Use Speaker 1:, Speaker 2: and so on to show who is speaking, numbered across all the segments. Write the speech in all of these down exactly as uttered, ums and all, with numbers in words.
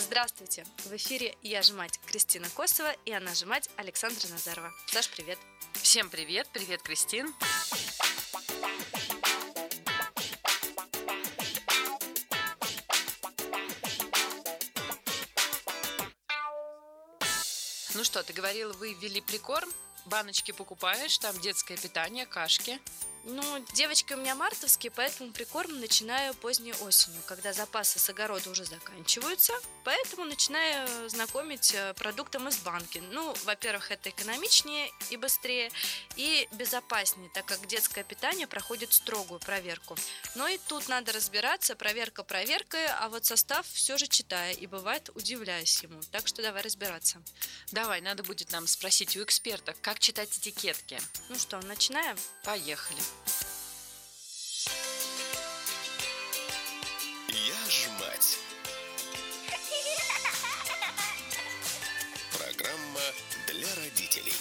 Speaker 1: Здравствуйте! В эфире «Я же мать» Кристина Косова и она же мать Александра Назарова. Саш, привет!
Speaker 2: Всем привет! Привет, Кристин! Ну что, ты говорила, вы ввели прикорм? Баночки покупаешь, там детское питание, кашки.
Speaker 1: Ну, девочки у меня мартовские, поэтому прикорм начинаю поздней осенью, когда запасы с огорода уже заканчиваются. Поэтому начинаю знакомить продуктом из банки. Ну, во-первых, это экономичнее и быстрее, и безопаснее, так как детское питание проходит строгую проверку. Но и тут надо разбираться, проверка проверкой, а вот состав все же читая, и бывает удивляюсь ему. Так что давай разбираться.
Speaker 2: Давай, надо будет нам спросить у эксперта, как читать этикетки.
Speaker 1: Ну что, начинаем?
Speaker 2: Поехали.
Speaker 3: Я ж мать. Программа для родителей.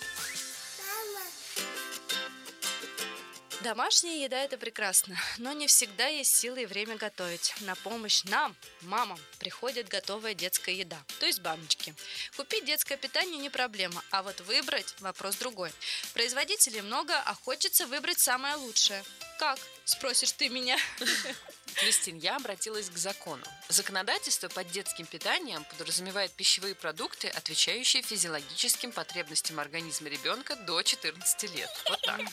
Speaker 1: Домашняя еда – это прекрасно, но не всегда есть силы и время готовить. На помощь нам, мамам, приходит готовая детская еда, то есть баночки. Купить детское питание не проблема, а вот выбрать – вопрос другой. Производителей много, а хочется выбрать самое лучшее. Как? Спросишь ты меня.
Speaker 2: Кристин, я обратилась к закону. Законодательство под детским питанием подразумевает пищевые продукты, отвечающие физиологическим потребностям организма ребенка до четырнадцати лет. Вот так.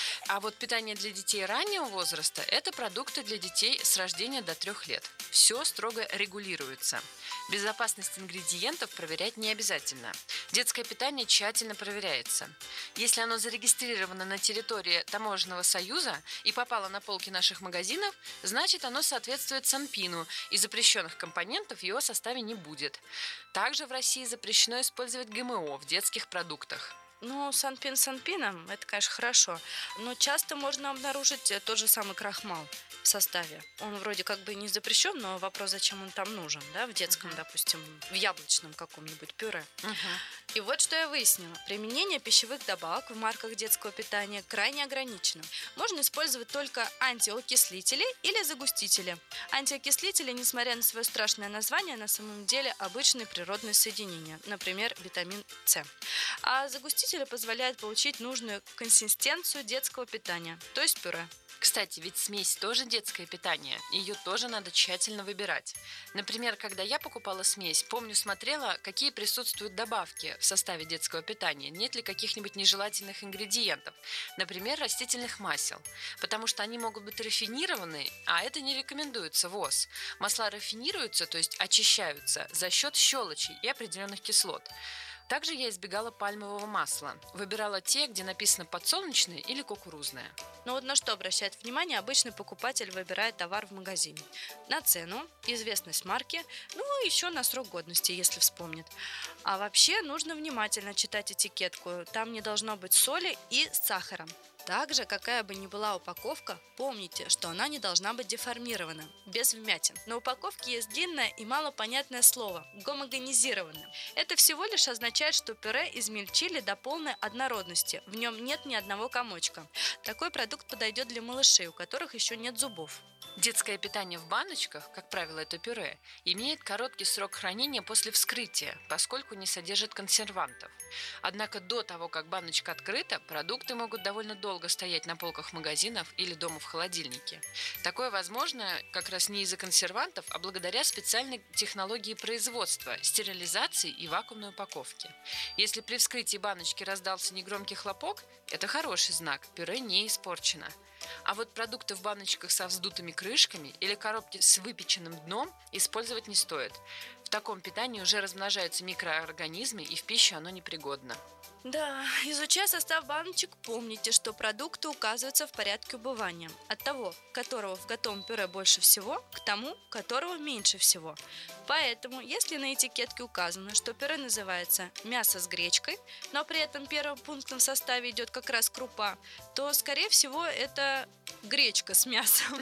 Speaker 2: А вот питание для детей раннего возраста – это продукты для детей с рождения до трех лет. Все строго регулируется. Безопасность ингредиентов проверять не обязательно. Детское питание тщательно проверяется. Если оно зарегистрировано на территории Таможенного союза и попало на полки наших магазинов, значит оно соответствует Санпину, и запрещенных компонентов в его составе не будет. Также в России запрещено использовать ГМО в детских продуктах.
Speaker 1: Ну, санпин санпином, это, конечно, хорошо, но часто можно обнаружить тот же самый крахмал в составе. Он вроде как бы не запрещен, но вопрос, зачем он там нужен, да, в детском, uh-huh. допустим, в яблочном каком-нибудь пюре. Uh-huh. И вот что я выяснила. Применение пищевых добавок в марках детского питания крайне ограничено. Можно использовать только антиокислители или загустители. Антиокислители, несмотря на свое страшное название, на самом деле обычные природные соединения, например, витамин С. А загустители позволяют получить нужную консистенцию детского питания, то есть пюре.
Speaker 2: Кстати, ведь смесь тоже детское питание, ее тоже надо тщательно выбирать. Например, когда я покупала смесь, помню, смотрела, какие присутствуют добавки в составе детского питания, нет ли каких-нибудь нежелательных ингредиентов, например, растительных масел, потому что они могут быть рафинированы, а это не рекомендуется ВОЗ. Масла рафинируются, то есть очищаются, за счет щелочей и определенных кислот. Также я избегала пальмового масла. Выбирала те, где написано подсолнечное или кукурузное.
Speaker 1: Но вот на что обращает внимание обычный покупатель, выбирая товар в магазине? На цену, известность марки, ну и еще на срок годности, если вспомнит. А вообще нужно внимательно читать этикетку. Там не должно быть соли и сахара. Также, какая бы ни была упаковка, помните, что она не должна быть деформирована, без вмятин. На упаковке есть длинное и малопонятное слово – гомогенизированное. Это всего лишь означает, что пюре измельчили до полной однородности, в нем нет ни одного комочка. Такой продукт подойдет для малышей, у которых еще нет зубов.
Speaker 2: Детское питание в баночках, как правило, это пюре, имеет короткий срок хранения после вскрытия, поскольку не содержит консервантов. Однако до того, как баночка открыта, продукты могут довольно долго стоять на полках магазинов или дома в холодильнике. Такое возможно как раз не из-за консервантов, а благодаря специальной технологии производства, стерилизации и вакуумной упаковки. Если при вскрытии баночки раздался негромкий хлопок, это хороший знак, пюре не испорчено. А вот продукты в баночках со вздутыми крышками или коробки с выпеченным дном использовать не стоит. В таком питании уже размножаются микроорганизмы, и в пищу оно непригодно.
Speaker 1: Да, изучая состав баночек, помните, что продукты указываются в порядке убывания. От того, которого в готовом пюре больше всего, к тому, которого меньше всего. Поэтому, если на этикетке указано, что пюре называется «мясо с гречкой», но при этом первым пунктом в составе идет как раз крупа, то, скорее всего, это гречка с мясом.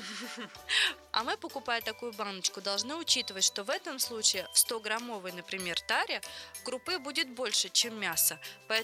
Speaker 1: А мы, покупая такую баночку, должны учитывать, что в этом случае в сто граммовой, например, таре крупы будет больше, чем мяса. Поэтому